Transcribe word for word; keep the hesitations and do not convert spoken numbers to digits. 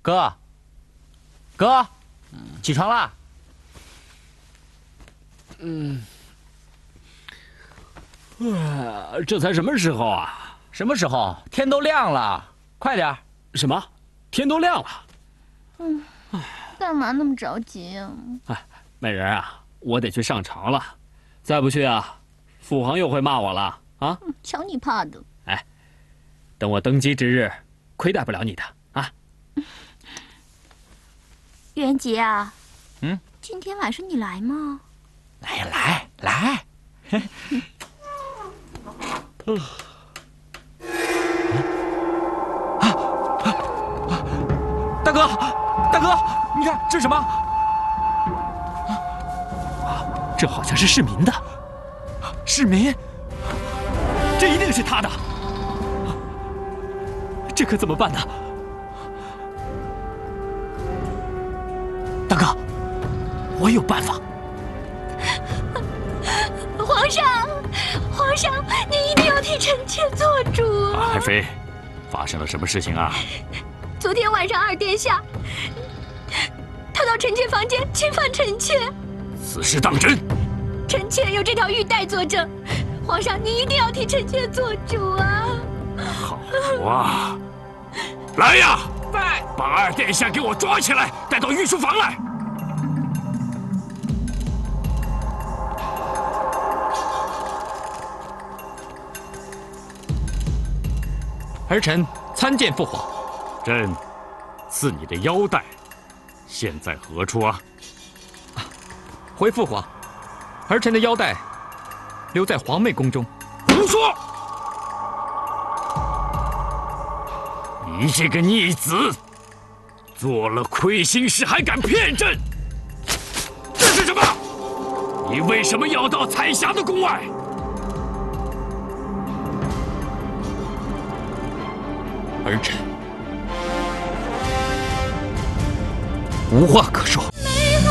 哥，哥，起床啦！ 嗯，呃，这才什么时候啊？ 什么时候？天都亮了，快点！ 什么？天都亮了？ 嗯，干嘛那么着急啊？ 哎，美人啊，我得去上朝了，再不去啊，父皇又会骂我了啊！ 嗯，瞧你怕的！ 哎，等我登基之日，亏待不了你的啊！ 元杰啊， 嗯， 今天晚上你来吗？ 来呀，来来！ 嗯。 啊啊啊！大哥，大哥，你看这是什么？ 啊，这好像是市民的。 市民？ 这一定是他的。这可怎么办呢？ 大哥，我有办法。 皇上，皇上，你一定要替臣妾做主啊！ 爱妃，发生了什么事情啊？ 昨天晚上二殿下，他到臣妾房间侵犯臣妾。 此事当真？ 臣妾有这条玉带作证，皇上你一定要替臣妾做主啊！ 好啊，来呀！ 在， 把二殿下给我抓起来，带到御书房来。 儿臣参见父皇。 朕赐你的腰带，现在何处啊？ 回父皇，儿臣的腰带留在皇妹宫中。 胡说！你这个逆子，做了亏心事还敢骗朕！这是什么？你为什么要到彩霞的宫外？ 儿臣无话可说。